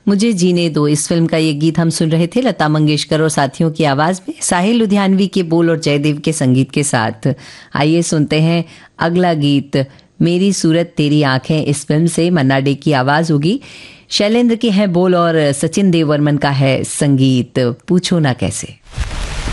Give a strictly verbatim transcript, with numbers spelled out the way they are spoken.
मुझे जीने दो, इस फिल्म का ये गीत हम सुन रहे थे लता मंगेशकर और साथियों की आवाज में, साहिल लुधियानवी के बोल और जयदेव के संगीत के साथ। आइए सुनते हैं अगला गीत, मेरी सूरत तेरी आंखें। इस फिल्म से मन्ना डे की आवाज होगी, शैलेंद्र के हैं बोल और सचिन देव वर्मन का है संगीत। पूछो ना कैसे।